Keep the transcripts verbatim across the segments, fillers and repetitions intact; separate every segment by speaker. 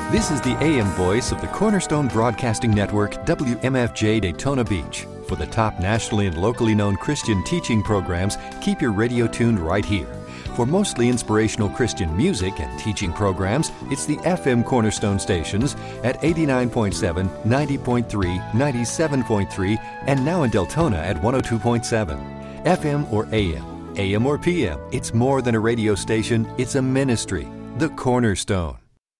Speaker 1: This is the A M voice of the Cornerstone Broadcasting Network, W M F J Daytona Beach. For the top nationally and locally known Christian teaching programs, keep your radio tuned right here. For mostly inspirational Christian music and teaching programs, it's the F M Cornerstone stations at eighty-nine point seven, ninety point three, ninety-seven point three, and now in Deltona at one oh two point seven. F M or A M, A M or P M, it's more than a radio station, it's a ministry. The Cornerstone.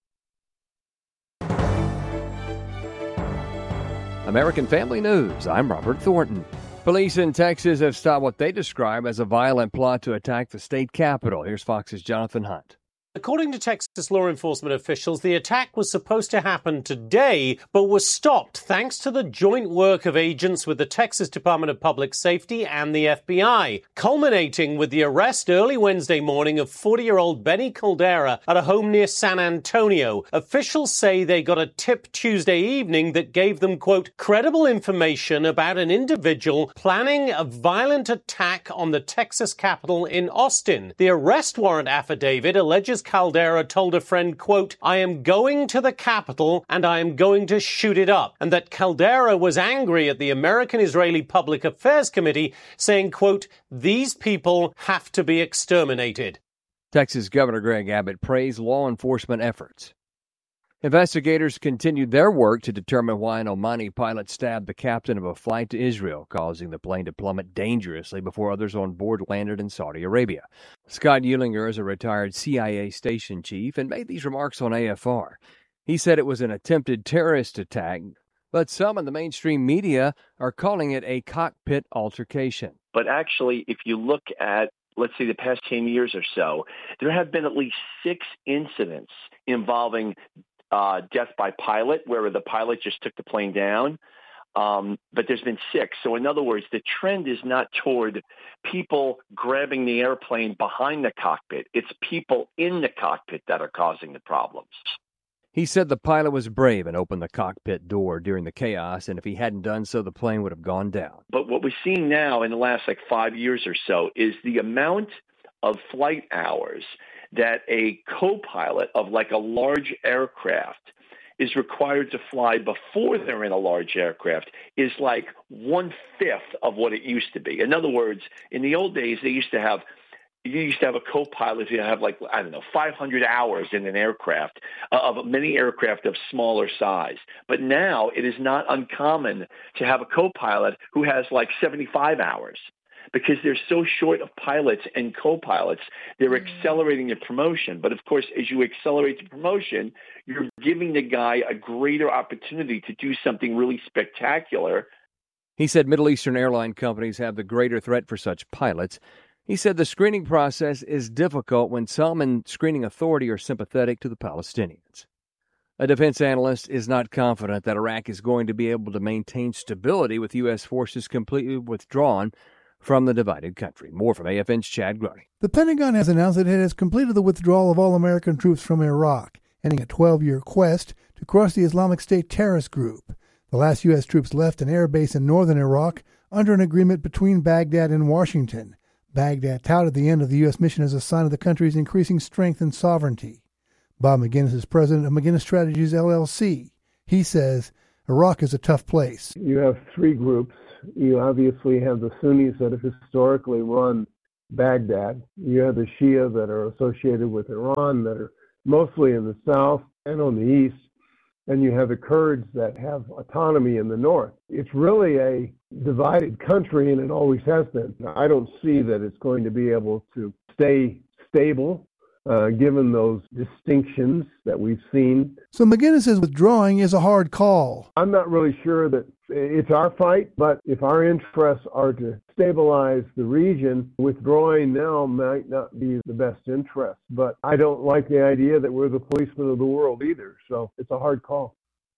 Speaker 2: American Family News, I'm Robert Thornton. Police in Texas have stopped what they describe as a violent plot to attack the state capitol. Here's Fox's Jonathan Hunt.
Speaker 3: According to Texas law enforcement officials, the attack was supposed to happen today, but was stopped thanks to the joint work of agents with the Texas Department of Public Safety and the F B I, culminating with the arrest early Wednesday morning of forty-year-old Benny Caldera at a home near San Antonio. Officials say they got a tip Tuesday evening that gave them, quote, credible information about an individual planning a violent attack on the Texas Capitol in Austin. The arrest warrant affidavit alleges Caldera told a friend, quote, I am going to the Capitol and I am going to shoot it up, and that Caldera was angry at the American-Israeli Public Affairs Committee, saying, quote, these people have to be exterminated.
Speaker 2: Texas Governor Greg Abbott praised law enforcement efforts. Investigators continued their work to determine why an Omani pilot stabbed the captain of a flight to Israel, causing the plane to plummet dangerously before others on board landed in Saudi Arabia. Scott Eulinger is a retired C I A station chief and made these remarks on A F R. He said it was an attempted terrorist attack, but some in the mainstream media are calling it a cockpit altercation.
Speaker 4: But actually, if you look at, let's say, the past ten years or so, there have been at least six incidents involving Uh, death by pilot, where the pilot just took the plane down. Um, but there's been six. So in other words, the trend is not toward people grabbing the airplane behind the cockpit. It's people in the cockpit that are causing the problems.
Speaker 2: He said the pilot was brave and opened the cockpit door during the chaos, and if he hadn't done so, the plane would have gone down.
Speaker 4: But what we're seeing now in the last like five years or so is the amount of flight hours that a co-pilot of like a large aircraft is required to fly before they're in a large aircraft is like one-fifth of what it used to be. In other words, in the old days, they used to have, you used to have a co-pilot who have like, I don't know, five hundred hours in an aircraft, uh, of many aircraft of smaller size. But now it is not uncommon to have a co-pilot who has like seventy-five hours. Because they're so short of pilots and co-pilots, they're accelerating the promotion. But of course, as you accelerate the promotion, you're giving the guy a greater opportunity to do something really spectacular.
Speaker 2: He said Middle Eastern airline companies have the greater threat for such pilots. He said the screening process is difficult when some in screening authority are sympathetic to the Palestinians. A defense analyst is not confident that Iraq is going to be able to maintain stability with U S forces completely withdrawn from the divided country. More from A F N's Chad Grunny.
Speaker 5: The Pentagon has announced that it has completed the withdrawal of all American troops from Iraq, ending a twelve-year quest to crush the Islamic State terrorist group. The last U S troops left an air base in northern Iraq under an agreement between Baghdad and Washington. Baghdad touted the end of the U S mission as a sign of the country's increasing strength and sovereignty. Bob McGinnis is president of McGinnis Strategies, L L C. He says Iraq is a tough place.
Speaker 6: You have three groups. You obviously have the Sunnis that have historically run Baghdad. You have the Shia that are associated with Iran that are mostly in the south and on the east. And you have the Kurds that have autonomy in the north. It's really a divided country, and it always has been. I don't see that it's going to be able to stay stable, uh, given those distinctions that we've seen.
Speaker 5: So McGinnis says withdrawing is a hard call.
Speaker 6: I'm not really sure that it's our fight, but if our interests are to stabilize the region, withdrawing now might not be the best interest. But I don't like the idea that we're the policemen of the world either, so it's a hard call.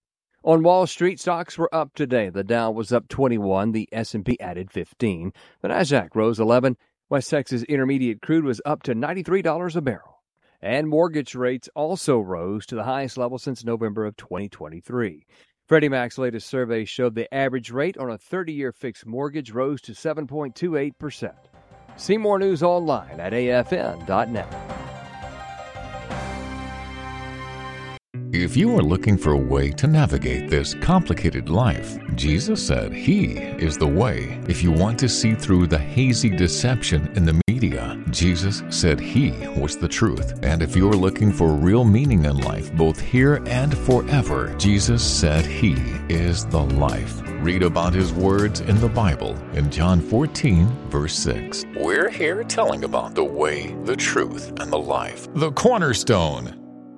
Speaker 2: On Wall Street, stocks were up today. The Dow was up twenty-one, the S and P added fifteen. The Nasdaq rose eleven. West Texas Intermediate crude was up to ninety-three dollars a barrel. And mortgage rates also rose to the highest level since November of twenty twenty-three. Freddie Mac's latest survey showed the average rate on a thirty-year fixed mortgage rose to seven point two eight percent. See more news online at A F N dot net.
Speaker 7: If you are looking for a way to navigate this complicated life, Jesus said He is the way. If you want to see through the hazy deception in the media, Jesus said He was the truth. And if you're looking for real meaning in life, both here and forever, Jesus said He is the life. Read about His words in the Bible in John fourteen, verse six. We're here telling about the way, the truth, and the life. The Cornerstone.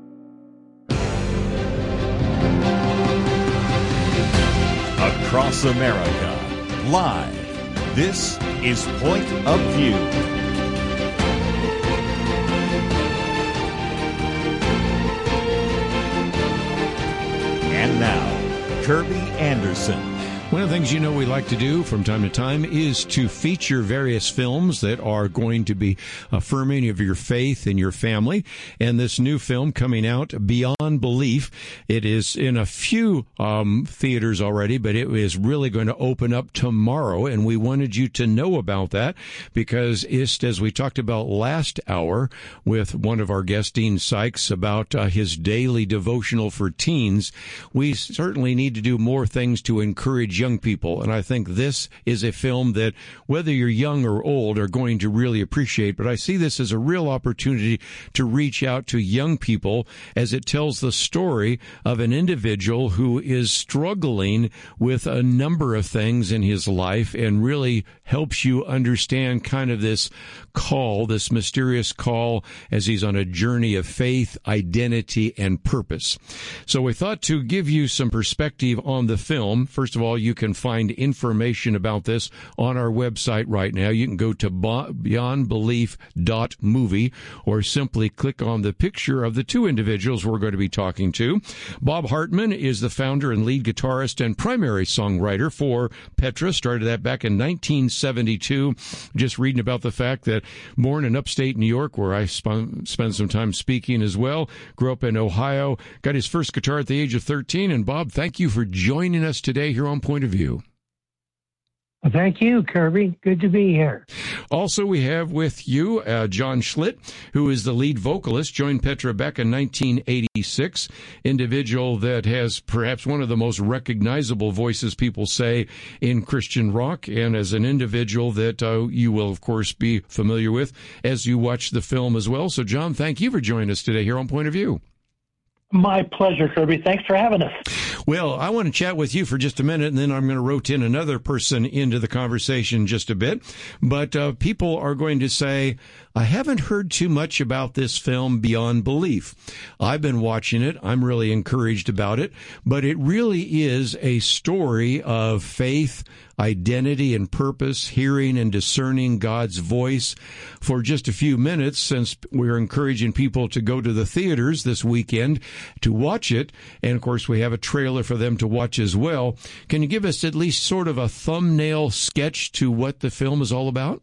Speaker 8: Across America, live. This is Point of View. And now, Kirby Anderson.
Speaker 9: One of the things you know we like to do from time to time is to feature various films that are going to be affirming of your faith and your family. And this new film coming out, Beyond Belief, it is in a few um, theaters already, but it is really going to open up tomorrow. And we wanted you to know about that because just as we talked about last hour with one of our guests, Dean Sykes, about uh, his daily devotional for teens, we certainly need to do more things to encourage young people, and I think this is a film that, whether you're young or old, are going to really appreciate. But I see this as a real opportunity to reach out to young people as it tells the story of an individual who is struggling with a number of things in his life and really helps you understand kind of this call, this mysterious call, as he's on a journey of faith, identity, and purpose. So we thought to give you some perspective on the film. First of all, you can find information about this on our website right now. You can go to beyond belief dot movie or simply click on the picture of the two individuals we're going to be talking to. Bob Hartman is the founder and lead guitarist and primary songwriter for Petra. Started that back in nineteen seventy-two. Just reading about the fact that born in upstate New York, where I spun, spent some time speaking as well, grew up in Ohio, got his first guitar at the age of thirteen. And Bob, thank you for joining us today here on Point of View.
Speaker 10: Well, thank you, Kirby. Good to be here.
Speaker 9: Also, we have with you uh, John Schlitt, who is the lead vocalist, joined Petra back in nineteen eighty-six, individual that has perhaps one of the most recognizable voices, people say, in Christian rock, and as an individual that uh, you will, of course, be familiar with as you watch the film as well. So, John, thank you for joining us today here on Point of View.
Speaker 10: My pleasure, Kirby. Thanks for having us.
Speaker 9: Well, I want to chat with you for just a minute, and then I'm going to rotate another person into the conversation just a bit. But uh, people are going to say, I haven't heard too much about this film, Beyond Belief. I've been watching it. I'm really encouraged about it. But it really is a story of faith, identity, and purpose, hearing and discerning God's voice. For just a few minutes, since we're encouraging people to go to the theaters this weekend to watch it, and of course we have a trailer for them to watch as well, can you give us at least sort of a thumbnail sketch to what the film is all about?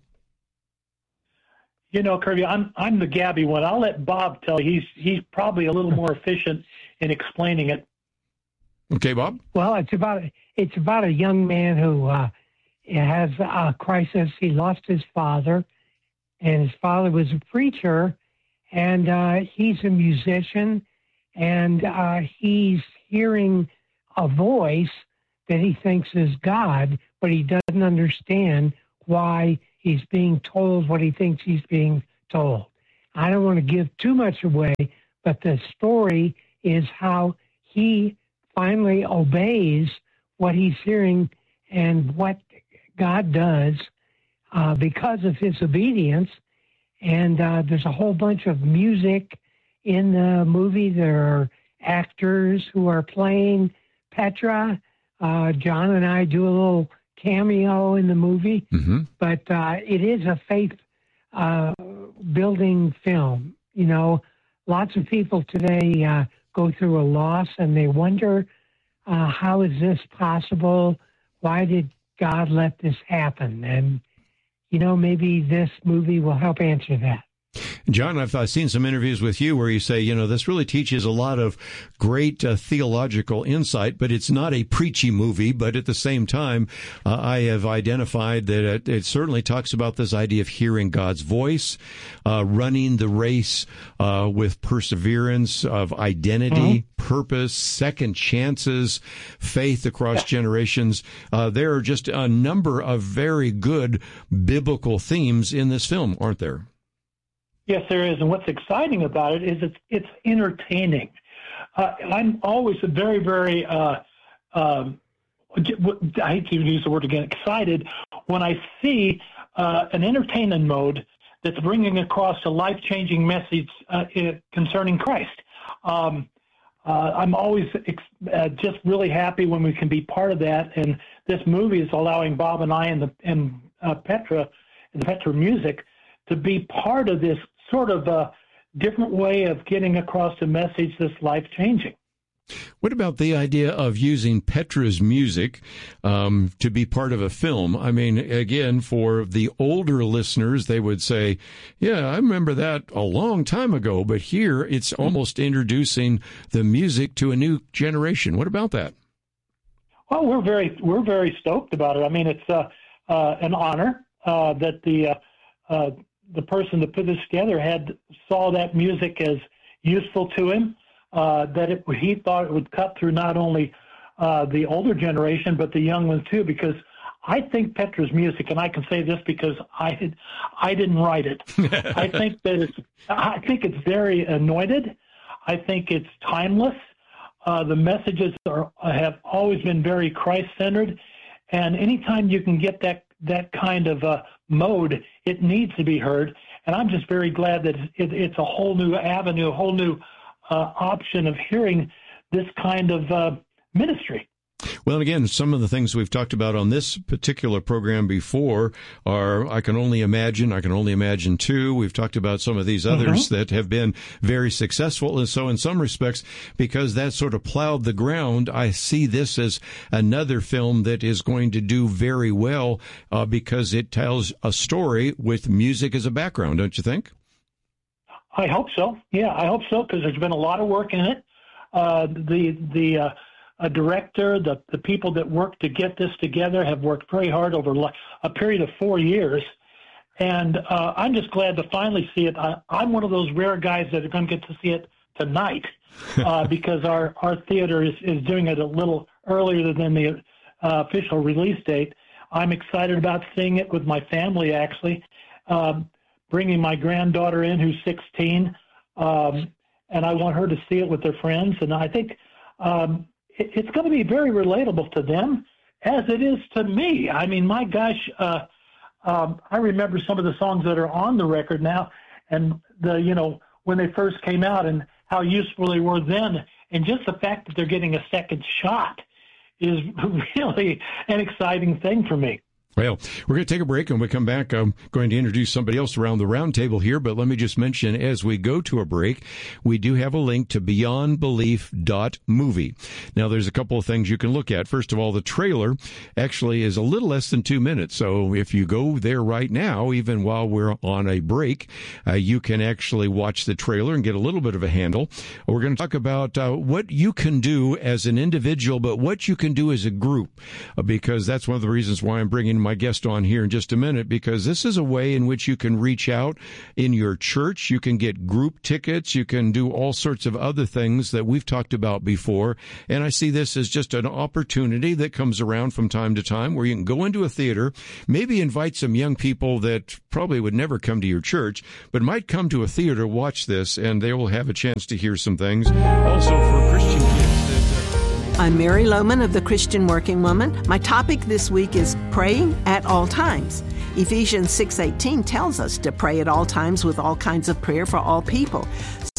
Speaker 10: You know, Kirby, I'm I'm the gabby one. I'll let Bob tell you. He's he's probably a little more efficient in explaining it.
Speaker 9: Okay, Bob.
Speaker 10: Well, it's about it's about a young man who uh, has a crisis. He lost his father, and his father was a preacher, and uh, he's a musician, and uh, he's hearing a voice that he thinks is God, but he doesn't understand why he's being told what he thinks he's being told. I don't want to give too much away, but the story is how he finally obeys what he's hearing and what God does uh, because of his obedience. And uh, there's a whole bunch of music in the movie. There are actors who are playing Petra. Uh, John and I do a little cameo in the movie, mm-hmm. but uh, it is a faith uh, building film. You know, lots of people today uh, go through a loss and they wonder, uh, how is this possible? Why did God let this happen? And, you know, maybe this movie will help answer that.
Speaker 9: John, I've uh, seen some interviews with you where you say, you know, this really teaches a lot of great uh, theological insight, but it's not a preachy movie. But at the same time, uh, I have identified that it, it certainly talks about this idea of hearing God's voice, uh, running the race uh, with perseverance, of identity, mm-hmm. purpose, second chances, faith across generations. Uh, there are just a number of very good biblical themes in this film, aren't there?
Speaker 11: Yes, there is. And what's exciting about it is it's, it's entertaining. Uh, I'm always very, very, uh, um, I hate to use the word again, excited when I see uh, an entertainment mode that's bringing across a life-changing message uh, concerning Christ. Um, uh, I'm always ex- uh, just really happy when we can be part of that. And this movie is allowing Bob and I and, the, and uh, Petra, and Petra Music to be part of this sort of a different way of getting across a message that's life-changing.
Speaker 9: What about the idea of using Petra's music um, to be part of a film? I mean, again, for the older listeners, they would say, yeah, I remember that a long time ago, but here it's almost introducing the music to a new generation. What about that?
Speaker 11: Well, we're very we're very stoked about it. I mean, it's uh, uh, an honor uh, that the uh, uh, the person that put this together had saw that music as useful to him, uh, that it, he thought it would cut through not only uh, the older generation, but the young ones too, because I think Petra's music, and I can say this because I had, I didn't write it. I think that it's, I think it's very anointed. I think it's timeless. Uh, the messages are, have always been very Christ-centered, and anytime you can get that that kind of uh, mode, it needs to be heard. And I'm just very glad that it, it's a whole new avenue, a whole new uh, option of hearing this kind of uh, ministry.
Speaker 9: Well, and again, some of the things we've talked about on this particular program before are I Can Only Imagine, I Can Only Imagine Two. We've talked about some of these others mm-hmm. that have been very successful. And so in some respects, because that sort of plowed the ground, I see this as another film that is going to do very well uh, because it tells a story with music as a background, don't you think?
Speaker 11: I hope so. Yeah, I hope so, because there's been a lot of work in it. Uh, the, the, uh, A director, the, the people that worked to get this together have worked very hard over a period of four years. And uh, I'm just glad to finally see it. I, I'm one of those rare guys that are going to get to see it tonight uh, because our, our theater is, is doing it a little earlier than the uh, official release date. I'm excited about seeing it with my family, actually, um, bringing my granddaughter in who's sixteen, um, and I want her to see it with their friends. And I think um, it's going to be very relatable to them as it is to me. I mean, my gosh, uh, um, I remember some of the songs that are on the record now and the, you know, when they first came out and how useful they were then. And just the fact that they're getting a second shot is really an exciting thing for me.
Speaker 9: Well, we're going to take a break, and when we come back, I'm going to introduce somebody else around the round table here, but let me just mention, as we go to a break, we do have a link to beyond belief dot movie. Now, there's a couple of things you can look at. First of all, the trailer actually is a little less than two minutes, so if you go there right now, even while we're on a break, uh, you can actually watch the trailer and get a little bit of a handle. We're going to talk about uh, what you can do as an individual, but what you can do as a group, uh, because that's one of the reasons why I'm bringing my guest on here in just a minute, because this is a way in which you can reach out in your church. You can get group tickets. You can do all sorts of other things that we've talked about before. And I see this as just an opportunity that comes around from time to time where you can go into a theater, maybe invite some young people that probably would never come to your church, but might come to a theater, watch this, and they will have a chance to hear some things. Also for Christian kids.
Speaker 12: I'm Mary Lohman of the Christian Working Woman. My topic this week is praying at all times. Ephesians six eighteen tells us to pray at all times with all kinds of prayer for all people.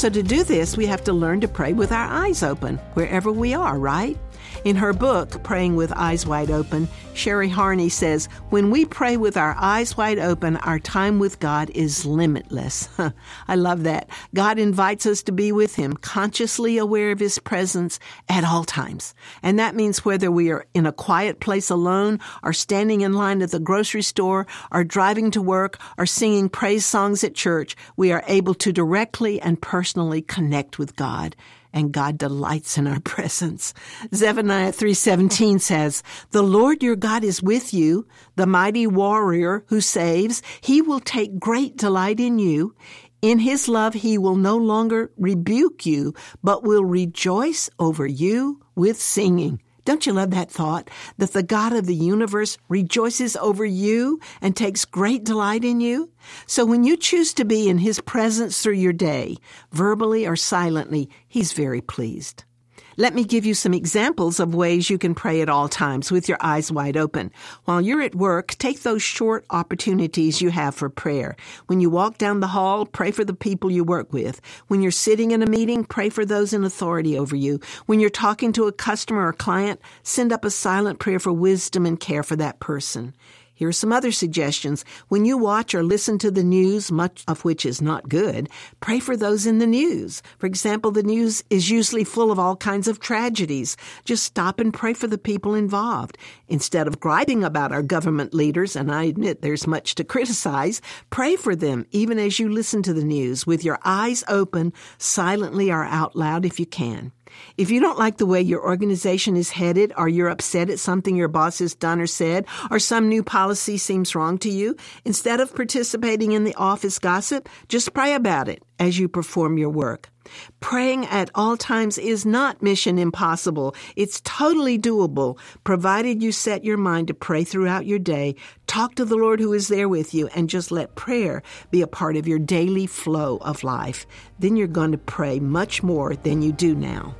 Speaker 12: So to do this, we have to learn to pray with our eyes open, wherever we are, right? In her book, Praying with Eyes Wide Open, Sherry Harney says, when we pray with our eyes wide open, our time with God is limitless. I love that. God invites us to be with Him, consciously aware of His presence at all times. And that means whether we are in a quiet place alone, or standing in line at the grocery store, or driving to work, or singing praise songs at church, we are able to directly and personally connect with God. And God delights in our presence. Zephaniah three seventeen says, the Lord your God is with you, the mighty warrior who saves. He will take great delight in you. In His love, He will no longer rebuke you, but will rejoice over you with singing. Don't you love that thought? That the God of the universe rejoices over you and takes great delight in you? So when you choose to be in His presence through your day, verbally or silently, He's very pleased. Let me give you some examples of ways you can pray at all times with your eyes wide open. While you're at work, take those short opportunities you have for prayer. When you walk down the hall, pray for the people you work with. When you're sitting in a meeting, pray for those in authority over you. When you're talking to a customer or client, send up a silent prayer for wisdom and care for that person. Here are some other suggestions. When you watch or listen to the news, much of which is not good, pray for those in the news. For example, the news is usually full of all kinds of tragedies. Just stop and pray for the people involved. Instead of griping about our government leaders, and I admit there's much to criticize, pray for them even as you listen to the news with your eyes open, silently or out loud if you can. If you don't like the way your organization is headed, or you're upset at something your boss has done or said, or some new policy seems wrong to you, instead of participating in the office gossip, just pray about it as you perform your work. Praying at all times is not mission impossible. It's totally doable, provided you set your mind to pray throughout your day, talk to the Lord who is there with you, and just let prayer be a part of your daily flow of life. Then you're going to pray much more than you do now.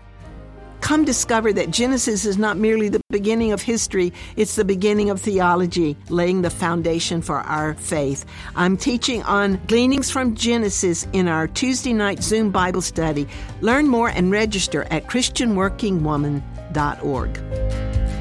Speaker 12: Come discover that Genesis is not merely the beginning of history, it's the beginning of theology, laying the foundation for our faith. I'm teaching on gleanings from Genesis in our Tuesday night Zoom Bible study. Learn more and register at Christian Working Woman dot org.